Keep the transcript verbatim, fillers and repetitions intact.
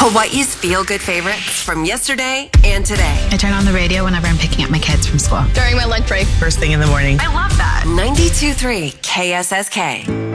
Hawaii's feel-good favorites from yesterday and today. I turn on the radio whenever I'm picking up my kids from school. During my lunch break. First thing in the morning. I love that. ninety-two point three K S S K.